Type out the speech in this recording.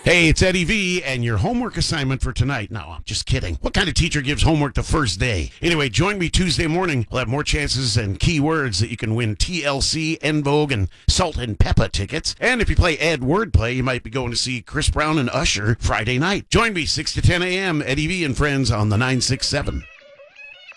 Hey, it's Eddie V, and your homework assignment for tonight. No, I'm just kidding. What kind of teacher gives homework the first day? Anyway, join me Tuesday morning. We'll have more chances and keywords that you can win TLC, En Vogue, and Salt and Peppa tickets. And if you play Ed Wordplay, you might be going to see Chris Brown and Usher Friday night. Join me 6 to 10 a.m. Eddie V and Friends on the 967.